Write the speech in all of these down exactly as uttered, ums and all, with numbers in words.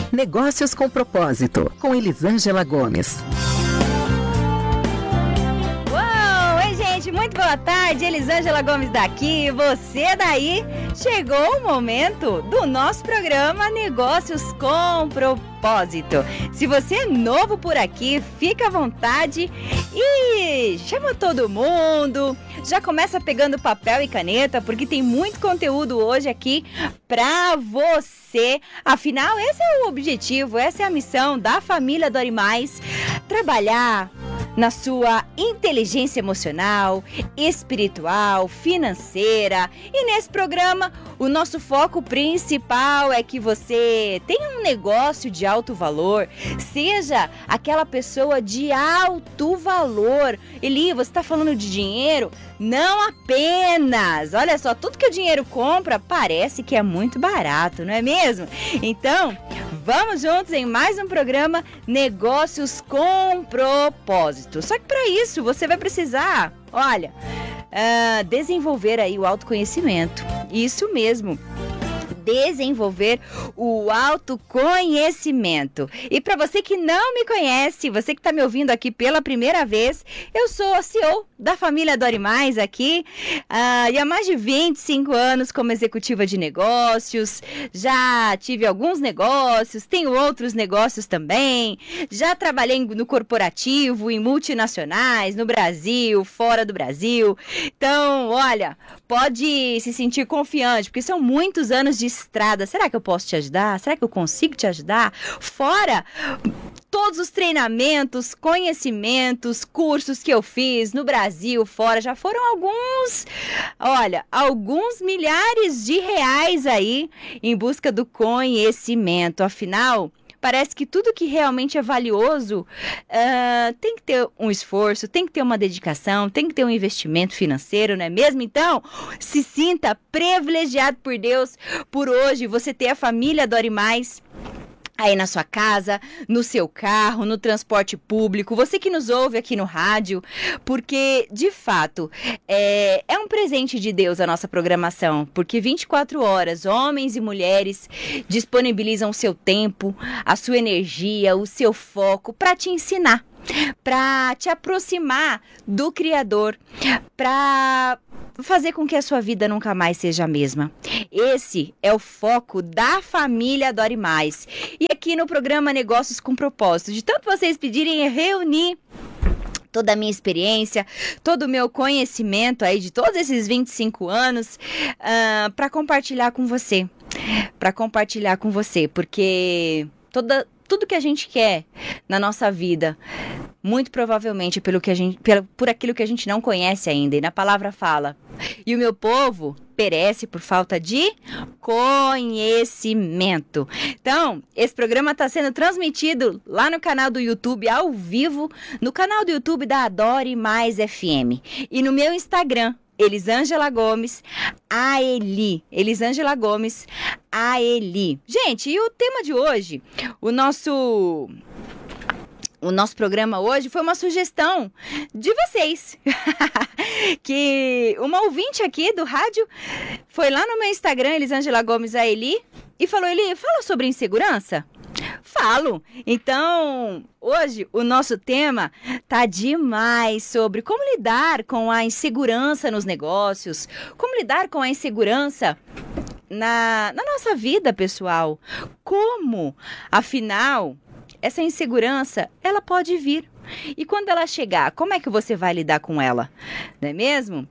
Negócios com Propósito, com Elisângela Gomes. Uou! Oi, gente, muito boa tarde. Elisângela Gomes daqui, você daí. Chegou o momento do nosso programa Negócios com Propósito. Se você é novo por aqui, fica à vontade e chama todo mundo. Já começa pegando papel e caneta, porque tem muito conteúdo hoje aqui pra você. Afinal, esse é o objetivo, essa é a missão da família Dori Mais, trabalhar na sua inteligência emocional, espiritual, financeira. E nesse programa, o nosso foco principal é que você tenha um negócio de alto valor, seja aquela pessoa de alto valor. Eli, você está falando de dinheiro? Não apenas! Olha só, tudo que o dinheiro compra parece que é muito barato, não é mesmo? Então, vamos juntos em mais um programa Negócios com Propósito. Só que para isso você vai precisar, olha, uh, desenvolver aí o autoconhecimento. Isso mesmo. Desenvolver o autoconhecimento. E para você que não me conhece, você que está me ouvindo aqui pela primeira vez, eu sou a C E O da família Dori Mais aqui, uh, e há mais de vinte e cinco anos como executiva de negócios. Já tive alguns negócios, tenho outros negócios também, já trabalhei no corporativo, em multinacionais, no Brasil, fora do Brasil. Então, olha, pode se sentir confiante, porque são muitos anos de estrada. Será que eu posso te ajudar? Será que eu consigo te ajudar? Fora todos os treinamentos, conhecimentos, cursos que eu fiz no Brasil, fora, já foram alguns, olha, alguns milhares de reais aí em busca do conhecimento. Afinal, parece que tudo que realmente é valioso uh, tem que ter um esforço, tem que ter uma dedicação, tem que ter um investimento financeiro, não é mesmo? Então, se sinta privilegiado por Deus por hoje você ter a família Dori Mais aí na sua casa, no seu carro, no transporte público, você que nos ouve aqui no rádio, porque, de fato, é, é um presente de Deus a nossa programação, porque vinte e quatro horas, homens e mulheres disponibilizam o seu tempo, a sua energia, o seu foco para te ensinar, para te aproximar do Criador, para fazer com que a sua vida nunca mais seja a mesma. Esse é o foco da família Dori Mais. E aqui no programa Negócios com Propósito, de tanto vocês pedirem, eu reuni toda a minha experiência, todo o meu conhecimento aí de todos esses vinte e cinco anos uh, para compartilhar com você. Para compartilhar com você, porque toda, tudo que a gente quer na nossa vida, muito provavelmente pelo que a gente, pelo, por aquilo que a gente não conhece ainda. E na palavra fala: e o meu povo perece por falta de conhecimento. Então, esse programa está sendo transmitido lá no canal do YouTube, ao vivo, no canal do YouTube da Dori Mais F M. E no meu Instagram, Elisângela Gomes, a Eli. Elisângela Gomes, a Eli. Gente, e o tema de hoje, o nosso... O nosso programa hoje foi uma sugestão de vocês, que uma ouvinte aqui do rádio foi lá no meu Instagram, Elisângela Gomes a Eli, e falou: Eli, fala sobre insegurança? Falo. Então, hoje o nosso tema tá demais sobre como lidar com a insegurança nos negócios, como lidar com a insegurança na, na nossa vida pessoal. Como, afinal, essa insegurança, ela pode vir. E quando ela chegar, como é que você vai lidar com ela? Não é mesmo?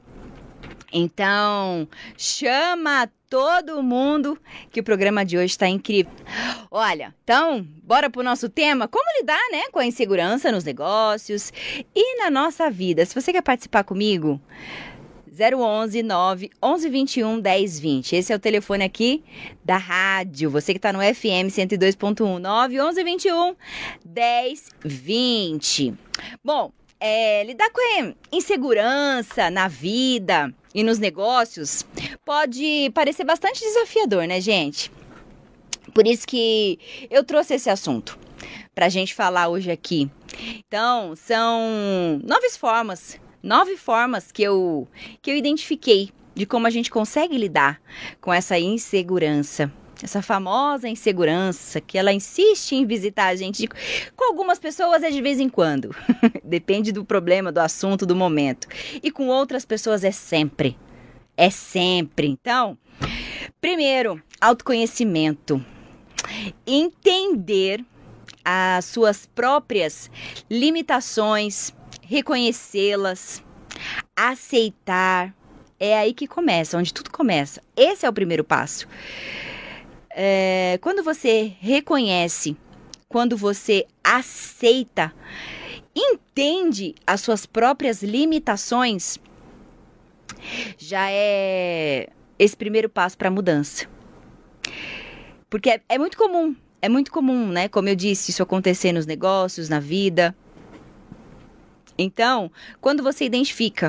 Então, chama todo mundo, que o programa de hoje está incrível. Olha, então, bora pro nosso tema, como lidar, né, com a insegurança nos negócios e na nossa vida. Se você quer participar comigo, zero onze, nove, onze, vinte e um, dez, vinte. Esse é o telefone aqui da rádio. Você que está no F M cento e dois ponto um, nove, onze, vinte e um, dez, vinte. Bom, é, lidar com a insegurança na vida e nos negócios pode parecer bastante desafiador, né, gente? Por isso que eu trouxe esse assunto para a gente falar hoje aqui. Então, são nove formas Nove formas que eu, que eu identifiquei de como a gente consegue lidar com essa insegurança. essa famosa insegurança, que ela insiste em visitar a gente. Com algumas pessoas é de vez em quando, depende do problema, do assunto, do momento. E com outras pessoas é sempre, é sempre. Então, primeiro, autoconhecimento. Entender as suas próprias limitações, reconhecê-las, aceitar. É aí que começa, onde tudo começa. Esse é o primeiro passo. É, quando você reconhece, quando você aceita, entende as suas próprias limitações, já é esse primeiro passo para a mudança. Porque é, é muito comum, é muito comum, né? Como eu disse, isso acontecer nos negócios, na vida. Então, quando você identifica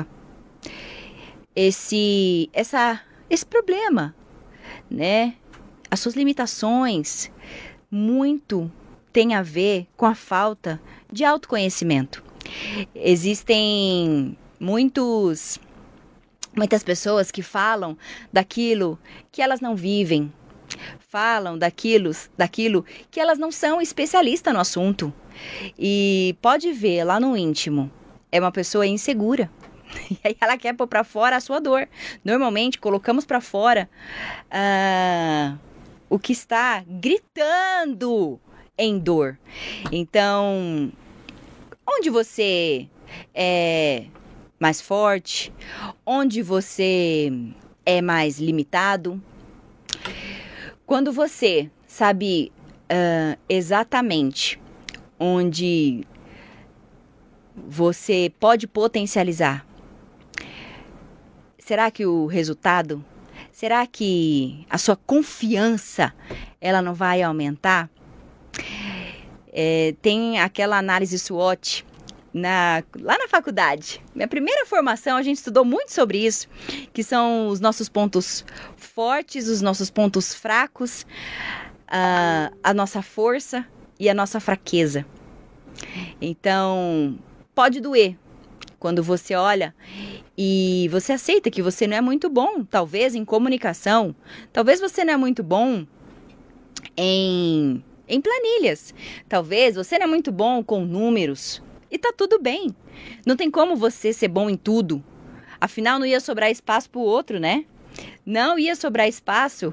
esse, essa, esse problema, né? As suas limitações, muito tem a ver com a falta de autoconhecimento. Existem muitos, muitas pessoas que falam daquilo que elas não vivem, falam daquilo, daquilo que elas não são especialistas no assunto. E pode ver lá no íntimo, é uma pessoa insegura. E aí ela quer pôr pra fora a sua dor. Normalmente colocamos pra fora uh, o que está gritando em dor. Então, onde você é mais forte, onde você é mais limitado, quando você sabe uh, exatamente onde você pode potencializar, será que o resultado, será que a sua confiança, ela não vai aumentar? É, tem aquela análise SWOT na, lá na faculdade. Minha primeira formação, a gente estudou muito sobre isso, que são os nossos pontos fortes, os nossos pontos fracos, a, a nossa força e a nossa fraqueza. Então, pode doer quando você olha e você aceita que você não é muito bom, talvez em comunicação, talvez você não é muito bom em, em planilhas, talvez você não é muito bom com números, e tá tudo bem. Não tem como você ser bom em tudo, afinal não ia sobrar espaço pro outro, né? Não ia sobrar espaço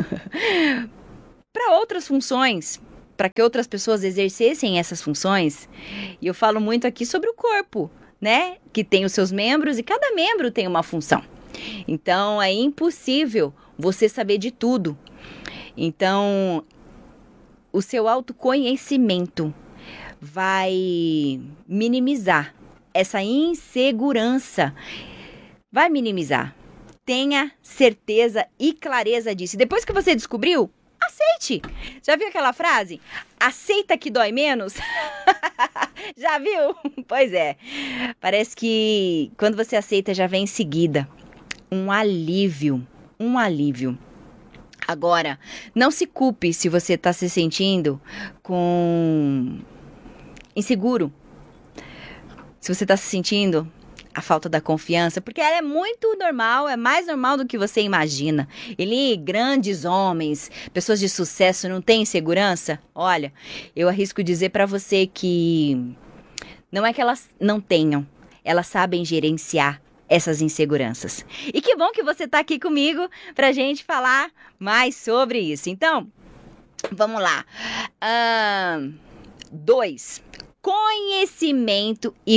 para outras funções, para que outras pessoas exercessem essas funções. E eu falo muito aqui sobre o corpo, né? Que tem os seus membros e cada membro tem uma função. Então, é impossível você saber de tudo. Então, o seu autoconhecimento vai minimizar essa insegurança. Vai minimizar. Tenha certeza e clareza disso. E depois que você descobriu, aceite. Já viu aquela frase? Aceita que dói menos? Já viu? Pois é. Parece que quando você aceita já vem em seguida um alívio. Um alívio. Agora, não se culpe se você está se sentindo com inseguro. Se você está se sentindo a falta da confiança, porque ela é muito normal, é mais normal do que você imagina. Ele, grandes homens, pessoas de sucesso, não têm insegurança? Olha, eu arrisco dizer para você que não é que elas não tenham, elas sabem gerenciar essas inseguranças. E que bom que você está aqui comigo pra gente falar mais sobre isso. Então, vamos lá. Uh, dois. Conhecimento e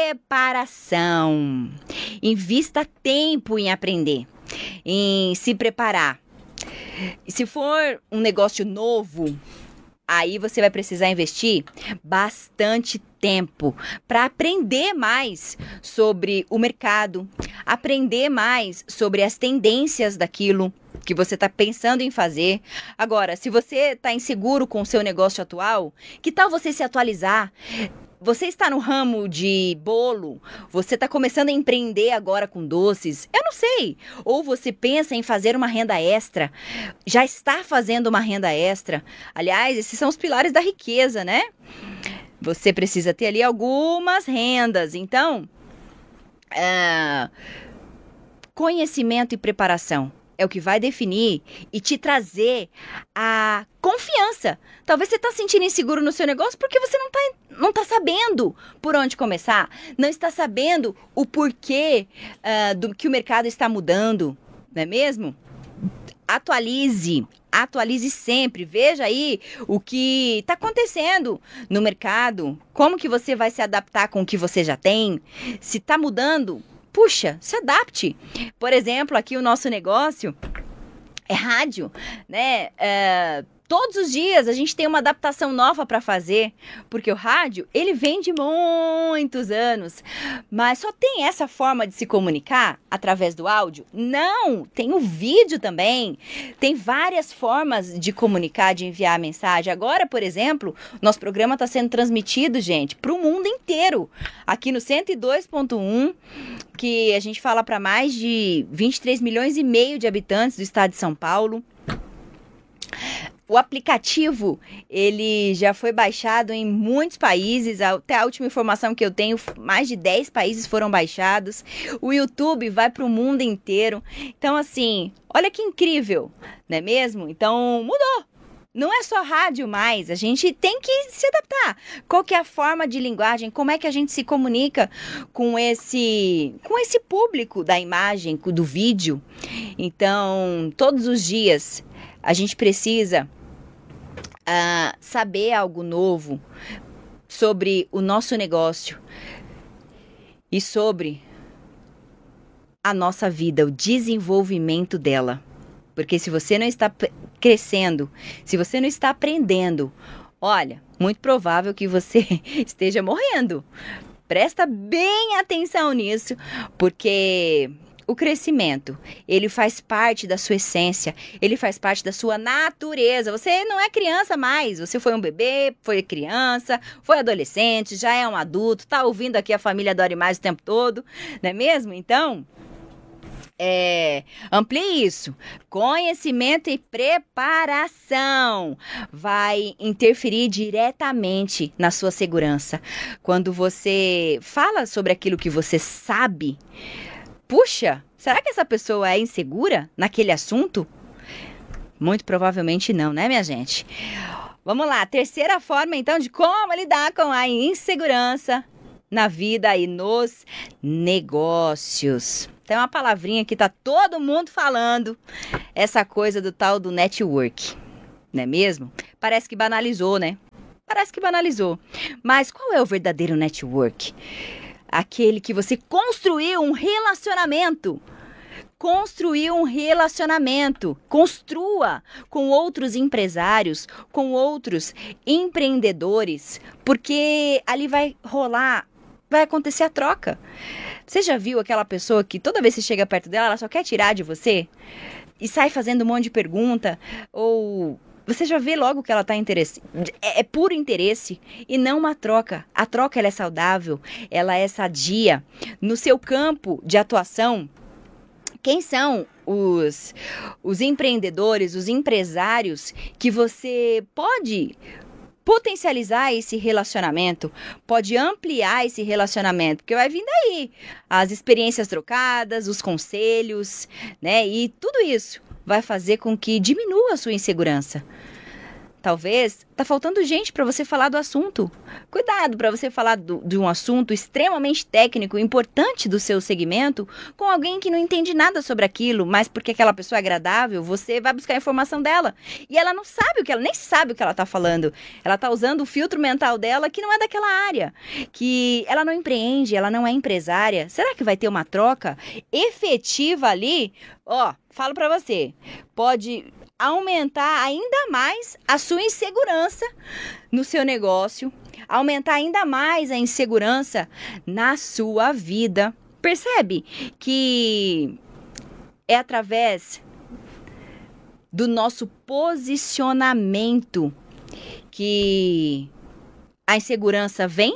preparação. Invista tempo em aprender, em se preparar. E se for um negócio novo, aí você vai precisar investir bastante tempo para aprender mais sobre o mercado, aprender mais sobre as tendências daquilo que você está pensando em fazer. Agora, se você está inseguro com o seu negócio atual, que tal você se atualizar? Você está no ramo de bolo, você está começando a empreender agora com doces, eu não sei. Ou você pensa em fazer uma renda extra, já está fazendo uma renda extra. Aliás, esses são os pilares da riqueza, né? Você precisa ter ali algumas rendas. Então, uh, conhecimento e preparação é o que vai definir e te trazer a confiança. Talvez você está sentindo inseguro no seu negócio porque você não está não tá sabendo por onde começar, não está sabendo o porquê uh, do que o mercado está mudando, não é mesmo? Atualize, atualize sempre, veja aí o que está acontecendo no mercado, como que você vai se adaptar com o que você já tem, se está mudando, puxa, se adapte. Por exemplo, aqui o nosso negócio é rádio, né? É, todos os dias a gente tem uma adaptação nova para fazer, porque o rádio, ele vem de muitos anos, mas só tem essa forma de se comunicar através do áudio? Não, tem o vídeo também, tem várias formas de comunicar, de enviar mensagem. Agora, por exemplo, nosso programa está sendo transmitido, gente, para o mundo inteiro, aqui no cento e dois ponto um, que a gente fala para mais de vinte e três milhões e meio de habitantes do estado de São Paulo. O aplicativo, ele já foi baixado em muitos países, até a última informação que eu tenho, mais de dez países foram baixados. O YouTube vai para o mundo inteiro. Então, assim, olha que incrível, não é mesmo? Então, mudou. Não é só rádio mais, a gente tem que se adaptar. Qual que é a forma de linguagem, como é que a gente se comunica com esse, com esse público da imagem, do vídeo. Então, todos os dias a gente precisa uh, saber algo novo sobre o nosso negócio e sobre a nossa vida, o desenvolvimento dela. Porque se você não está crescendo, se você não está aprendendo, olha, muito provável que você esteja morrendo. Presta bem atenção nisso, porque o crescimento, ele faz parte da sua essência, ele faz parte da sua natureza. Você não é criança mais, você foi um bebê, foi criança, foi adolescente, já é um adulto, tá ouvindo aqui a família Dore Mais o tempo todo, não é mesmo? Então, É, amplie isso. Conhecimento e preparação vai interferir diretamente na sua segurança. Quando você fala sobre aquilo que você sabe, puxa, será que essa pessoa é insegura naquele assunto? Muito provavelmente não, né, minha gente? Vamos lá, terceira forma então de como lidar com a insegurança na vida e nos negócios. Tem uma palavrinha que tá todo mundo falando, essa coisa do tal do network, não é mesmo? Parece que banalizou, né? Parece que banalizou. Mas qual é o verdadeiro network? Aquele que você construiu um relacionamento. Construiu um relacionamento. Construa com outros empresários, com outros empreendedores, porque ali vai rolar, vai acontecer a troca. Você já viu aquela pessoa que toda vez que você chega perto dela, ela só quer tirar de você? E sai fazendo um monte de pergunta? Ou você já vê logo que ela está interessada? É, é puro interesse e não uma troca. A troca ela é saudável, ela é sadia. No seu campo de atuação, quem são os, os empreendedores, os empresários que você pode potencializar esse relacionamento, pode ampliar esse relacionamento, porque vai vir daí as experiências trocadas, os conselhos, né? E tudo isso vai fazer com que diminua a sua insegurança. Talvez tá faltando gente para você falar do assunto. Cuidado para você falar do, de um assunto extremamente técnico, importante do seu segmento, com alguém que não entende nada sobre aquilo, mas porque aquela pessoa é agradável, você vai buscar a informação dela. E ela não sabe o que ela, nem sabe o que ela tá falando. Ela tá usando o filtro mental dela que não é daquela área, que ela não empreende, ela não é empresária. Será que vai ter uma troca efetiva ali? Ó, falo para você, pode aumentar ainda mais a sua insegurança no seu negócio, aumentar ainda mais a insegurança na sua vida. Percebe que é através do nosso posicionamento que a insegurança vem?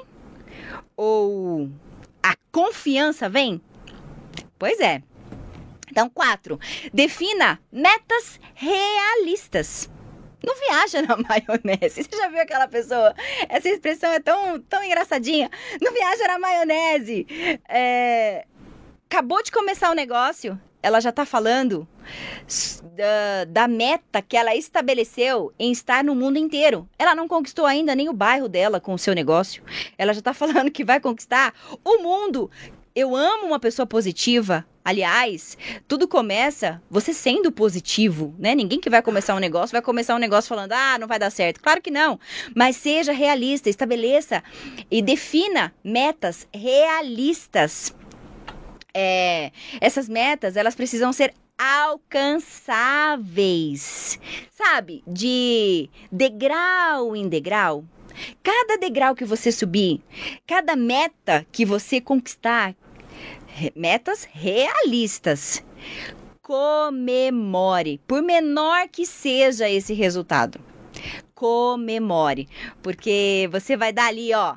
Ou a confiança vem? Pois é. Então, quatro, defina metas realistas. Não viaja na maionese. Você já viu aquela pessoa? Essa expressão é tão, tão engraçadinha. Não viaja na maionese. É... Acabou de começar o negócio. ela já está falando da, da meta que ela estabeleceu em estar no mundo inteiro. Ela não conquistou ainda nem o bairro dela com o seu negócio. Ela já está falando que vai conquistar o mundo. Eu amo uma pessoa positiva. Aliás, tudo começa você sendo positivo, né? Ninguém que vai começar um negócio vai começar um negócio falando, ah, não vai dar certo. Claro que não. Mas seja realista, estabeleça e defina metas realistas. É, essas metas, elas precisam ser alcançáveis, sabe? De degrau em degrau. Cada degrau que você subir, cada meta que você conquistar, metas realistas, comemore, por menor que seja esse resultado. Comemore, porque você vai dar ali, ó,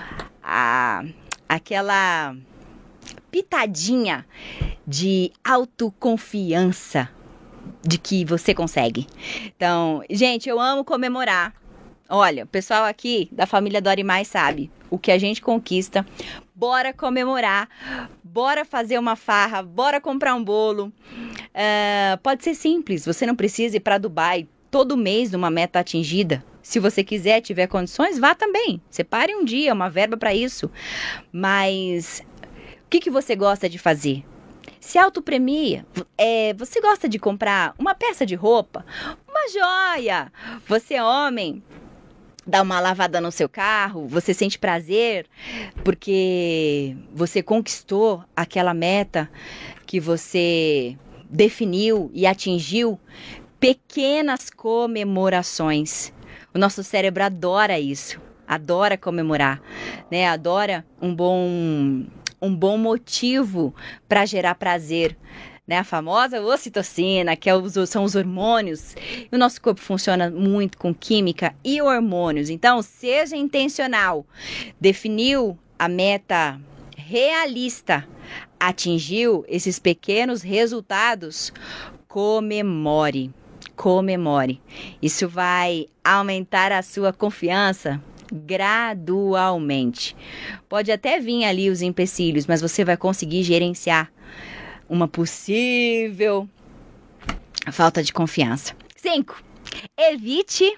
a, aquela pitadinha de autoconfiança de que você consegue. Então, gente, eu amo comemorar. Olha, o pessoal aqui da família Dori Mais sabe o que a gente conquista. Bora comemorar, bora fazer uma farra, bora comprar um bolo. Uh, pode ser simples, você não precisa ir para Dubai todo mês numa meta atingida. Se você quiser, tiver condições, vá também. Separe um dia, uma verba para isso. Mas o que, que você gosta de fazer? Se autopremia. É, você gosta de comprar uma peça de roupa? Uma joia? Você é homem? Dá uma lavada no seu carro? Você sente prazer porque você conquistou aquela meta que você definiu e atingiu? Pequenas comemorações. O nosso cérebro adora isso. Adora comemorar, né? Adora um bom... um bom motivo para gerar prazer, né? A famosa ocitocina, que é os, são os hormônios. E o nosso corpo funciona muito com química e hormônios. Então, seja intencional. Definiu a meta realista, atingiu esses pequenos resultados, comemore. Comemore. Isso vai aumentar a sua confiança gradualmente. Pode até vir ali os empecilhos, mas você vai conseguir gerenciar uma possível falta de confiança. cinco. Evite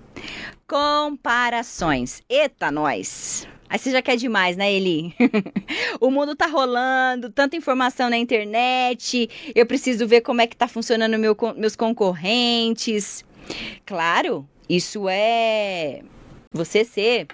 comparações. Eita, nós! Aí você já quer demais, né, Eli? O mundo tá rolando, tanta informação na internet, eu preciso ver como é que tá funcionando meu, meus concorrentes. Claro, isso é você ser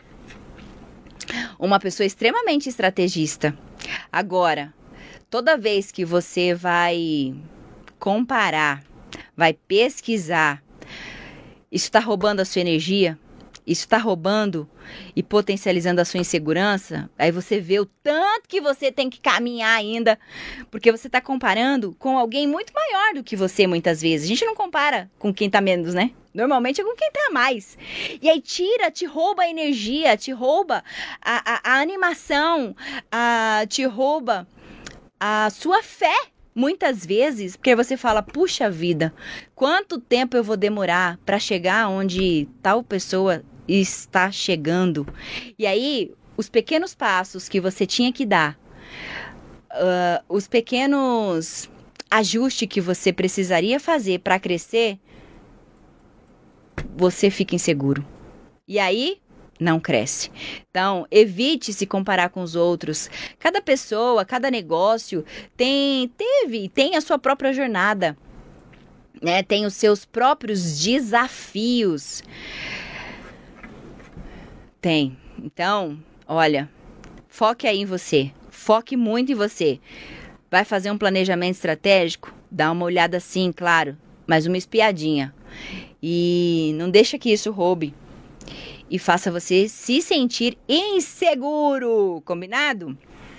uma pessoa extremamente estrategista. Agora, toda vez que você vai comparar, vai pesquisar, isso está roubando a sua energia, isso está roubando e potencializando a sua insegurança, aí você vê o tanto que você tem que caminhar ainda, porque você está comparando com alguém muito maior do que você muitas vezes. A gente não compara com quem está menos, né? Normalmente é com quem tá mais. E aí tira, te rouba a energia, te rouba a, a, a animação, a, te rouba a sua fé, muitas vezes, porque você fala, puxa vida, quanto tempo eu vou demorar para chegar onde tal pessoa está chegando? E aí, os pequenos passos que você tinha que dar, uh, os pequenos ajustes que você precisaria fazer para crescer, você fica inseguro. E aí, não cresce. Então, evite se comparar com os outros. Cada pessoa, cada negócio tem, teve, tem a sua própria jornada, né? Tem os seus próprios desafios. Tem. Então, olha, foque aí em você. Foque muito em você. Vai fazer um planejamento estratégico? Dá uma olhada sim, claro, mas uma espiadinha. E não deixa que isso roube e faça você se sentir inseguro, combinado?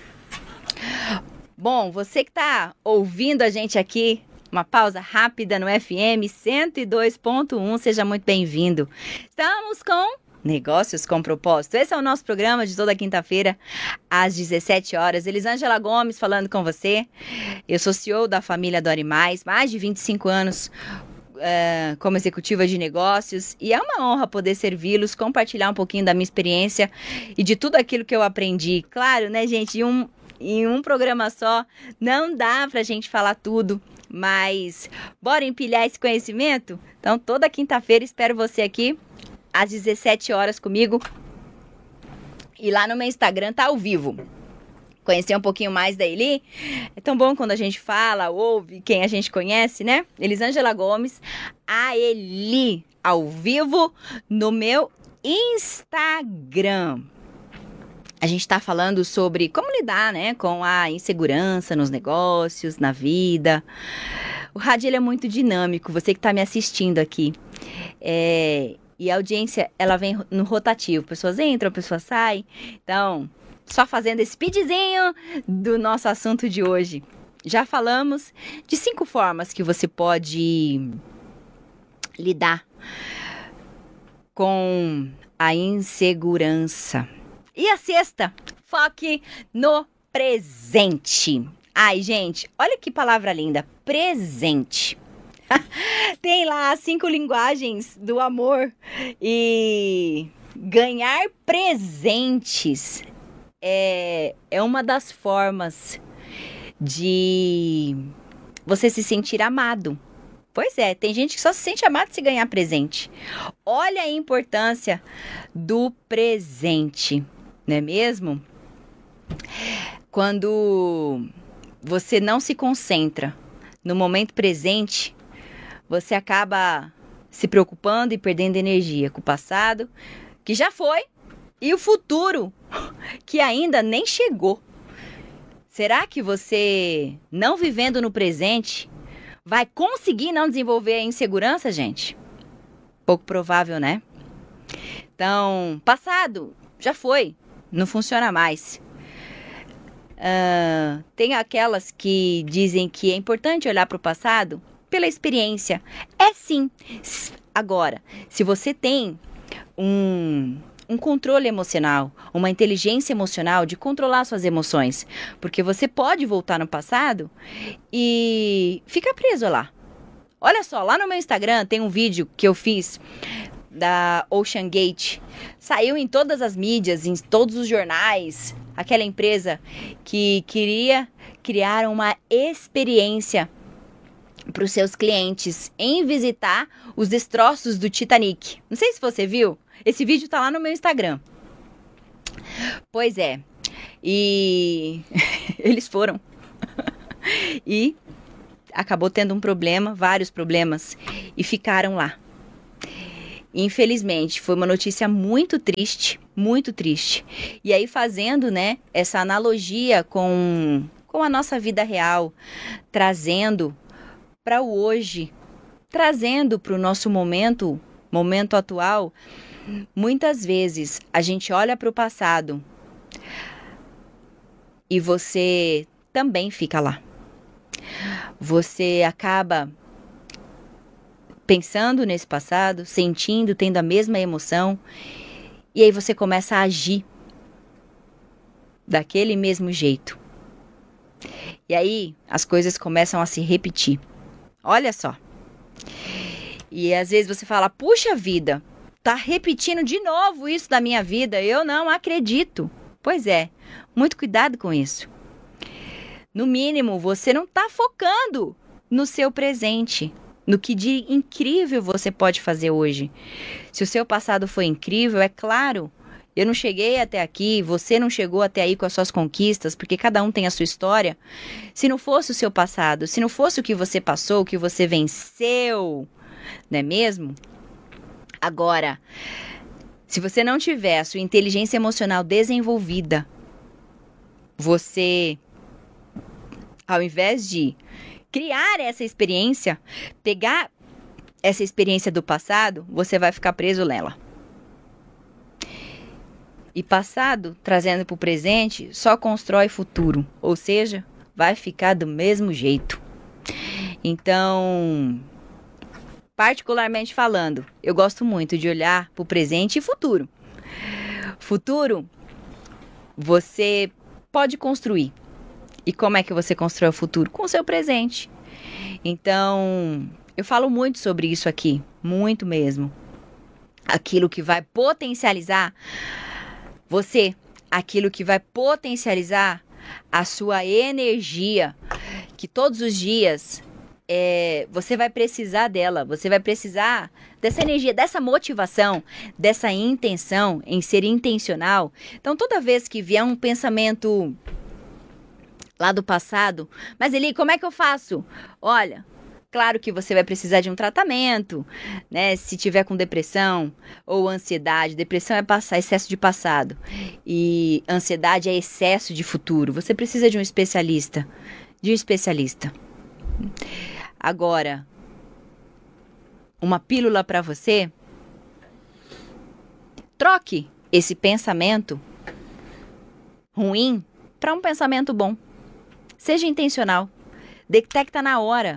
Bom, você que está ouvindo a gente aqui, uma pausa rápida no F M cento e dois ponto um, seja muito bem-vindo. Estamos com Negócios com Propósito. Esse é o nosso programa de toda quinta-feira, às dezessete horas. Elisângela Gomes falando com você. Eu sou C E O da família Dori Mais, mais de vinte e cinco anos Uh, como executiva de negócios, e é uma honra poder servi-los, compartilhar um pouquinho da minha experiência e de tudo aquilo que eu aprendi. Claro, né, gente, um, em um programa só, não dá pra gente falar tudo, mas bora empilhar esse conhecimento? Então, toda quinta-feira espero você aqui, às dezessete horas comigo, e lá no meu Instagram tá ao vivo. Conhecer um pouquinho mais da Eli, é tão bom quando a gente fala, ouve quem a gente conhece, né? Elisângela Gomes, a Eli, ao vivo no meu Instagram. A gente tá falando sobre como lidar, né, com a insegurança nos negócios, na vida. O rádio, ele é muito dinâmico, você que tá me assistindo aqui. É, e a audiência, ela vem no rotativo, pessoas entram, pessoas saem, então... Só fazendo esse speedzinho do nosso assunto de hoje. Já falamos de cinco formas que você pode lidar com a insegurança. E a sexta, foque no presente. Ai, gente, olha que palavra linda, presente. Tem lá as cinco linguagens do amor e ganhar presentes É, é uma das formas de você se sentir amado. Pois é, tem gente que só se sente amado se ganhar presente. Olha a importância do presente, não é mesmo? Quando você não se concentra no momento presente, você acaba se preocupando e perdendo energia com o passado, que já foi, e o futuro, que ainda nem chegou. Será que você, não vivendo no presente, vai conseguir não desenvolver a insegurança, gente? Pouco provável, né? Então, passado, já foi, não funciona mais. Uh, tem aquelas que dizem que é importante olhar para o passado pela experiência. É sim. Agora, se você tem um... um controle emocional, uma inteligência emocional de controlar suas emoções. Porque você pode voltar no passado e ficar preso lá. Olha só, lá no meu Instagram tem um vídeo que eu fiz da Ocean Gate. Saiu em todas as mídias, em todos os jornais. Aquela empresa que queria criar uma experiência para os seus clientes em visitar os destroços do Titanic. Não sei se você viu. Esse vídeo tá lá no meu Instagram. Pois é. E eles foram. E acabou tendo um problema, vários problemas, e ficaram lá. Infelizmente, foi uma notícia muito triste, muito triste. E aí fazendo, né, essa analogia com, com a nossa vida real, trazendo para o hoje, trazendo para o nosso momento, momento atual. Muitas vezes a gente olha para o passado e você também fica lá. Você acaba pensando nesse passado, sentindo, tendo a mesma emoção, e aí você começa a agir daquele mesmo jeito. E aí as coisas começam a se repetir. Olha só. E às vezes você fala, puxa vida, tá repetindo de novo isso da minha vida, eu não acredito. Pois é, muito cuidado com isso. No mínimo, você não tá focando no seu presente, no que de incrível você pode fazer hoje. Se o seu passado foi incrível, é claro, eu não cheguei até aqui, você não chegou até aí com as suas conquistas, porque cada um tem a sua história. Se não fosse o seu passado, se não fosse o que você passou, o que você venceu, não é mesmo? Agora, se você não tiver a sua inteligência emocional desenvolvida, você, ao invés de criar essa experiência, pegar essa experiência do passado, você vai ficar preso nela. E passado, trazendo para o presente, só constrói futuro, ou seja, vai ficar do mesmo jeito. Então, particularmente falando, eu gosto muito de olhar para o presente e futuro. Futuro, você pode construir. E como é que você constrói o futuro? Com o seu presente. Então, eu falo muito sobre isso aqui, muito mesmo. Aquilo que vai potencializar você, aquilo que vai potencializar a sua energia, que todos os dias é, você vai precisar dela, você vai precisar dessa energia, dessa motivação, dessa intenção em ser intencional. Então, toda vez que vier um pensamento lá do passado, mas Eli, como é que eu faço? Olha, claro que você vai precisar de um tratamento, né? Se tiver com depressão ou ansiedade. Depressão é passar, excesso de passado. E ansiedade é excesso de futuro. Você precisa de um especialista. De um especialista. Agora, uma pílula para você. Troque esse pensamento ruim para um pensamento bom. Seja intencional. Detecta na hora.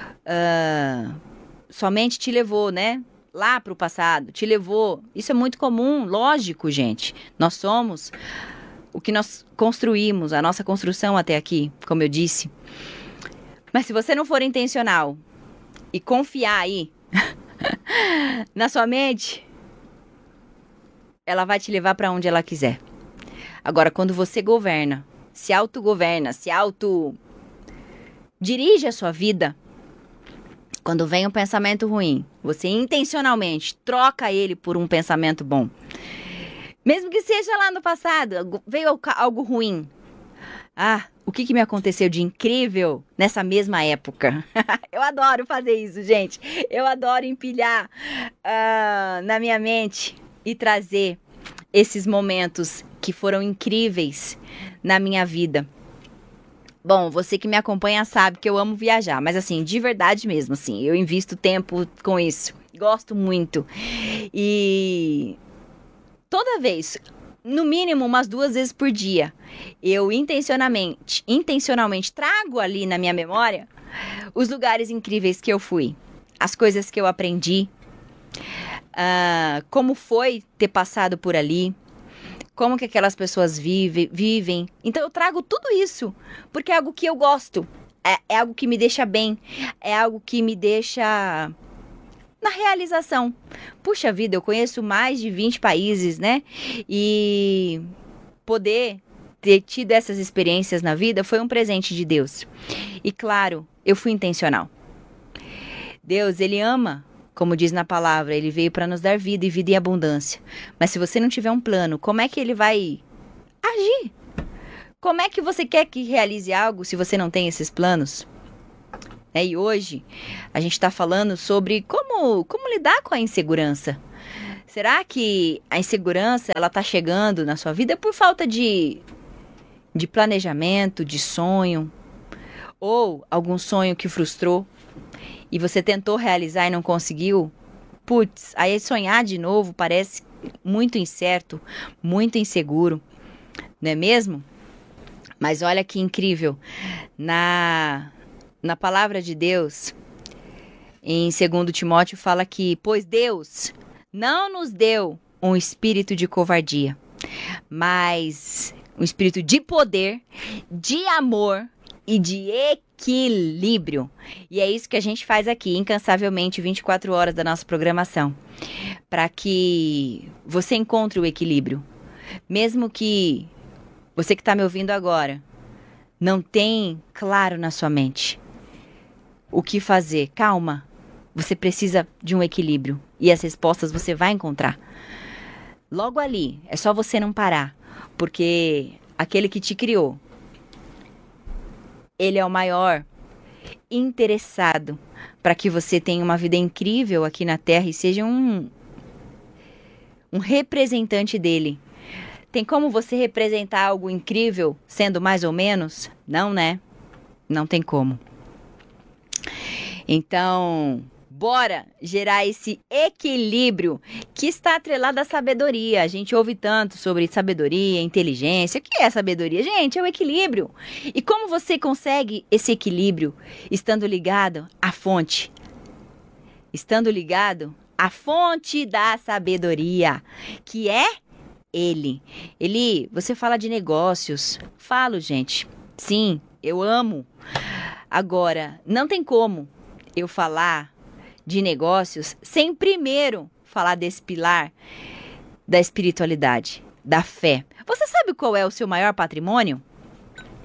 Uh, somente te levou, né? Lá para o passado, te levou. Isso é muito comum, lógico, gente. Nós somos o que nós construímos, a nossa construção até aqui, como eu disse. Mas se você não for intencional e confiar aí na sua mente, ela vai te levar para onde ela quiser. Agora, quando você governa, se autogoverna, se auto dirige a sua vida, quando vem um pensamento ruim, você intencionalmente troca ele por um pensamento bom. Mesmo que seja lá no passado, veio algo ruim. Ah, o que, que me aconteceu de incrível nessa mesma época? Eu adoro fazer isso, gente. Eu adoro empilhar uh, na minha mente e trazer esses momentos que foram incríveis na minha vida. Bom, você que me acompanha sabe que eu amo viajar, mas assim, de verdade mesmo, assim, eu invisto tempo com isso, gosto muito. E toda vez, no mínimo umas duas vezes por dia, eu intencionalmente, intencionalmente trago ali na minha memória os lugares incríveis que eu fui, as coisas que eu aprendi, uh, como foi ter passado por ali, como que aquelas pessoas vive, vivem. Então eu trago tudo isso, porque é algo que eu gosto, é, é algo que me deixa bem, é algo que me deixa na realização. Puxa vida, eu conheço mais de vinte países, né? E poder ter tido essas experiências na vida foi um presente de Deus. E claro, eu fui intencional. Deus, Ele ama. Como diz na palavra, ele veio para nos dar vida e vida em abundância. Mas se você não tiver um plano, como é que ele vai agir? Como é que você quer que realize algo se você não tem esses planos? É, e hoje a gente está falando sobre como, como lidar com a insegurança. Será que a insegurança ela está chegando na sua vida por falta de, de planejamento, de sonho? Ou algum sonho que frustrou? E você tentou realizar e não conseguiu? Putz, aí sonhar de novo parece muito incerto, muito inseguro, não é mesmo? Mas olha que incrível, na, na palavra de Deus, em segundo Timóteo fala que, pois Deus não nos deu um espírito de covardia, mas um espírito de poder, de amor e de equilíbrio. E é isso que a gente faz aqui, incansavelmente, vinte e quatro horas da nossa programação. Para que você encontre o equilíbrio. Mesmo que você que está me ouvindo agora não tem claro na sua mente o que fazer. Calma, você precisa de um equilíbrio. E as respostas você vai encontrar. Logo ali, é só você não parar. Porque aquele que te criou, ele é o maior interessado para que você tenha uma vida incrível aqui na Terra e seja um, um representante dele. Tem como você representar algo incrível sendo mais ou menos? Não, né? Não tem como. Então, bora gerar esse equilíbrio que está atrelado à sabedoria. A gente ouve tanto sobre sabedoria, inteligência. O que é sabedoria? Gente, é o equilíbrio. E como você consegue esse equilíbrio estando ligado à fonte? Estando ligado à fonte da sabedoria, que é Ele. Eli, você fala de negócios. Falo, gente. Sim, eu amo. Agora, não tem como eu falar de negócios sem primeiro falar desse pilar da espiritualidade, da fé. Você sabe qual é o seu maior patrimônio?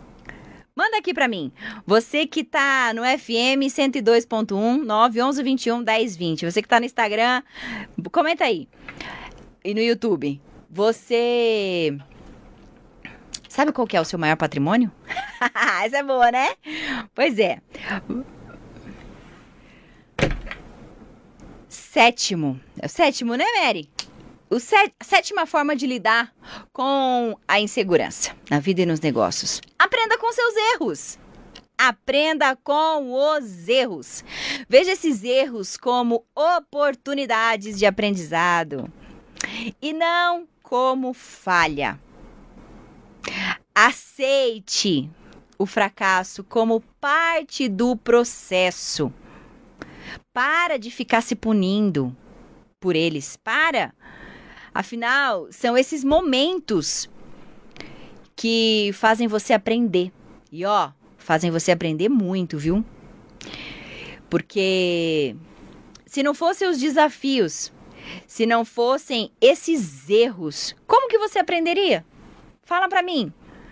Manda aqui pra mim. Você que tá no F M cento e dois ponto um, nove onze vinte e um dez vinte. Você que tá no Instagram, comenta aí. E no YouTube. Você... Sabe qual que é o seu maior patrimônio? Essa é boa, né? Pois é. Sétimo. É o sétimo, né, Mary? O sé- a sétima forma de lidar com a insegurança na vida e nos negócios. Aprenda com seus erros. Aprenda com os erros. Veja esses erros como oportunidades de aprendizado e não como falha. Aceite o fracasso como parte do processo. Para de ficar se punindo por eles. Para. Afinal, são esses momentos que fazem você aprender. E ó, fazem você aprender muito, viu? Porque se não fossem os desafios, se não fossem esses erros, como que você aprenderia? Fala pra mim.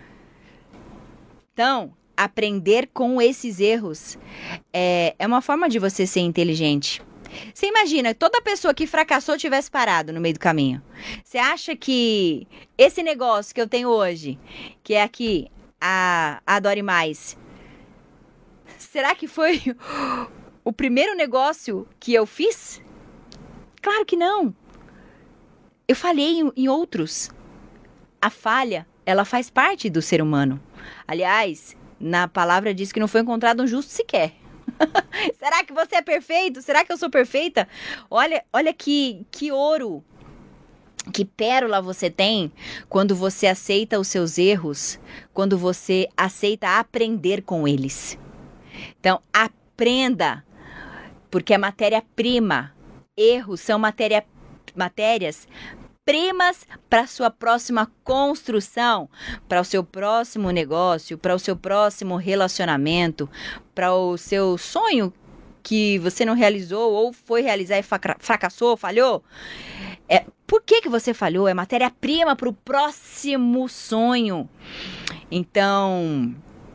Então, aprender com esses erros é, é uma forma de você ser inteligente. Você imagina, toda pessoa que fracassou tivesse parado no meio do caminho. Você acha que esse negócio que eu tenho hoje, que é aqui, a Adore Mais, será que foi o primeiro negócio que eu fiz? Claro que não. Eu falhei em, em outros. A falha, ela faz parte do ser humano. Aliás, na palavra diz que não foi encontrado um justo sequer. Será que você é perfeito? Será que eu sou perfeita? Olha, olha que, que ouro, que pérola você tem quando você aceita os seus erros, quando você aceita aprender com eles. Então, aprenda, porque é matéria-prima. Erros são matéria, matérias primas para a sua próxima construção, para o seu próximo negócio, para o seu próximo relacionamento, para o seu sonho que você não realizou ou foi realizar e fracassou, falhou. É, por que que você falhou? É matéria-prima para o próximo sonho. Então,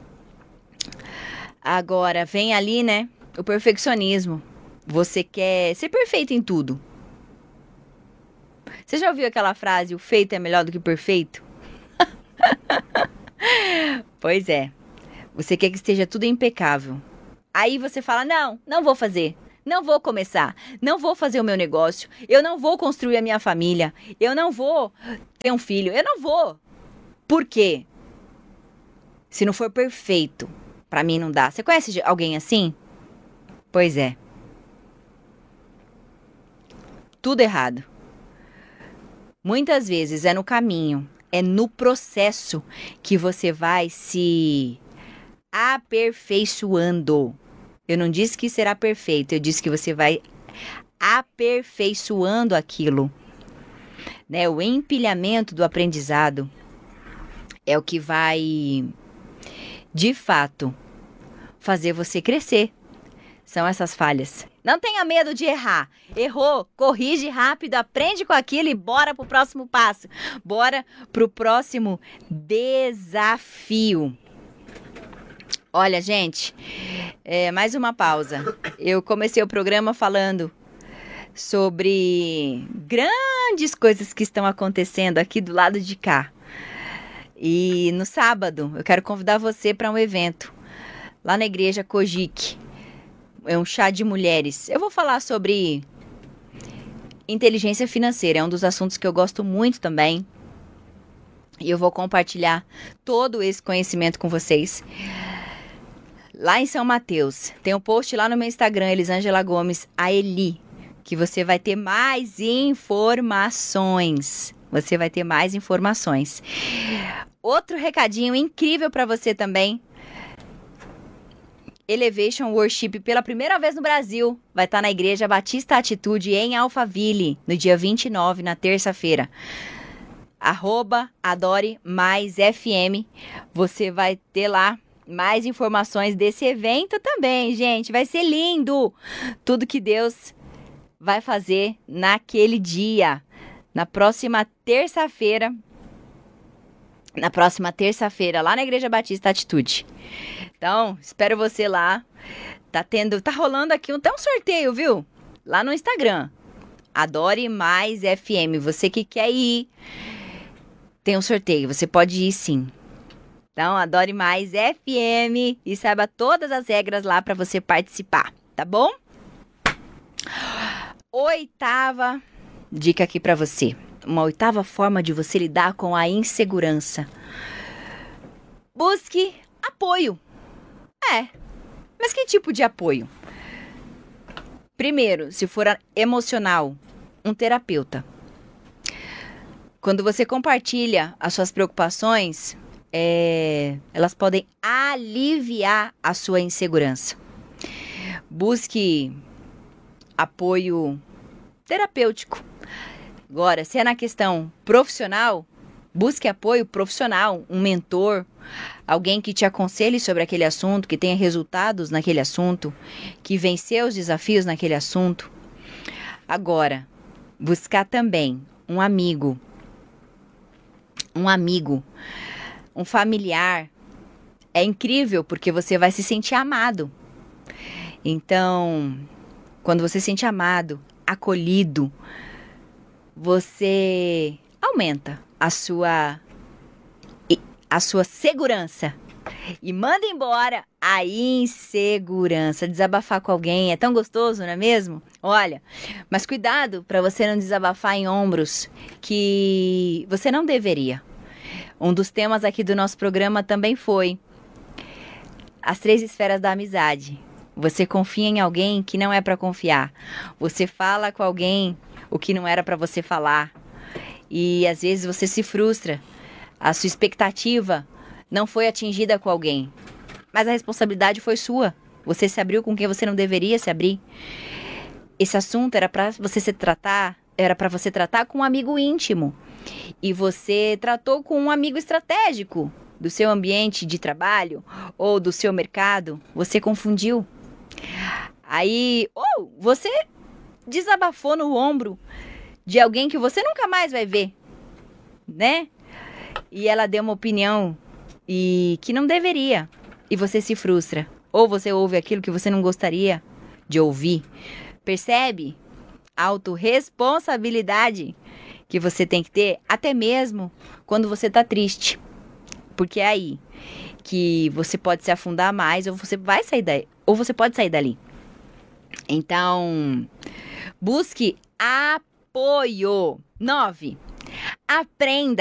agora vem ali, né, o perfeccionismo. Você quer ser perfeito em tudo. Você já ouviu aquela frase, o feito é melhor do que o perfeito? Pois é. Você quer que esteja tudo impecável. Aí você fala, não, não vou fazer. Não vou começar. Não vou fazer o meu negócio. Eu não vou construir a minha família. Eu não vou ter um filho. Eu não vou. Por quê? Se não for perfeito, pra mim não dá. Você conhece alguém assim? Pois é. Tudo errado. Muitas vezes é no caminho, é no processo que você vai se aperfeiçoando. Eu não disse que será perfeito, eu disse que você vai aperfeiçoando aquilo. Né? O empilhamento do aprendizado é o que vai, de fato, fazer você crescer. São essas falhas. Não tenha medo de errar. Errou, corrige rápido, aprende com aquilo e bora pro próximo passo. Bora pro próximo desafio. Olha, gente, é, mais uma pausa. Eu comecei o programa falando sobre grandes coisas que estão acontecendo aqui do lado de cá. E no sábado eu quero convidar você para um evento lá na igreja Cogic. É um chá de mulheres. Eu vou falar sobre inteligência financeira. É um dos assuntos que eu gosto muito também. E eu vou compartilhar todo esse conhecimento com vocês. Lá em São Mateus. Tem um post lá no meu Instagram, Elisângela Gomes, a Eli, que você vai ter mais informações. Você vai ter mais informações. Outro recadinho incrível para você também. Elevation Worship, pela primeira vez no Brasil, vai estar na Igreja Batista Atitude em Alphaville, no dia vinte e nove, na terça-feira. Arroba Adore Mais F M. Você vai ter lá mais informações desse evento também, gente. Vai ser lindo! Tudo que Deus vai fazer naquele dia. Na próxima terça-feira, na próxima terça-feira, lá na Igreja Batista Atitude. Então, espero você lá. Tá tendo, tá rolando aqui até um sorteio, viu? Lá no Instagram. Adore Mais F M. Você que quer ir, tem um sorteio. Você pode ir sim. Então, Adore Mais F M e saiba todas as regras lá para você participar, tá bom? Oitava dica aqui para você. Uma oitava forma de você lidar com a insegurança. Busque apoio. É, mas que tipo de apoio? Primeiro, se for emocional, um terapeuta. Quando você compartilha as suas preocupações, é, elas podem aliviar a sua insegurança. Busque apoio terapêutico. Agora, se é na questão profissional, busque apoio profissional, um mentor, alguém que te aconselhe sobre aquele assunto, que tenha resultados naquele assunto, que venceu os desafios naquele assunto. Agora, buscar também um amigo, um amigo, um familiar. É incrível porque você vai se sentir amado. Então, quando você se sente amado, acolhido, você aumenta a sua, a sua segurança e manda embora a insegurança. Desabafar com alguém é tão gostoso, não é mesmo? Olha, mas cuidado para você não desabafar em ombros que você não deveria. Um dos temas aqui do nosso programa também foi as três esferas da amizade. Você confia em alguém que não é para confiar. Você fala com alguém o que não era para você falar. E às vezes você se frustra. A sua expectativa não foi atingida com alguém. Mas a responsabilidade foi sua. Você se abriu com quem você não deveria se abrir. Esse assunto era para você se tratar, era para você tratar com um amigo íntimo. E você tratou com um amigo estratégico do seu ambiente de trabalho ou do seu mercado. Você confundiu. Aí, ou você desabafou no ombro de alguém que você nunca mais vai ver, né? E ela deu uma opinião e que não deveria. E você se frustra. Ou você ouve aquilo que você não gostaria de ouvir. Percebe? Autorresponsabilidade que você tem que ter, até mesmo quando você tá triste. Porque é aí que você pode se afundar mais ou você vai sair daí, ou você pode sair dali. Então, busque apoio. Nove. Aprenda